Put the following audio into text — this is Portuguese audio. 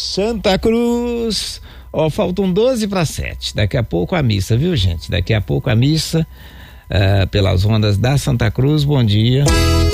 Santa Cruz. Ó, faltam 12:07. Daqui a pouco a missa, viu, gente? Daqui a pouco a missa pelas ondas da Santa Cruz. Bom dia.